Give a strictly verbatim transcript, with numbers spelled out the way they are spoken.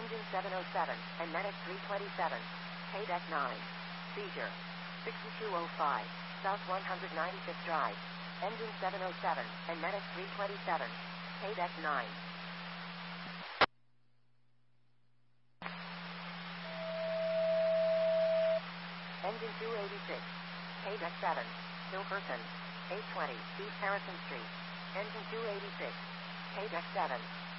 Engine seven oh seven, and medic three twenty-seven. K deck nine. Seizure. sixty-two oh five, South one hundred ninety-fifth Drive. Engine seven oh seven, and medic three twenty-seven. K deck nine. Engine two eighty-six. K deck seven. Hill person. eight twenty, East Harrison Street. Engine two eighty-six. K deck seven.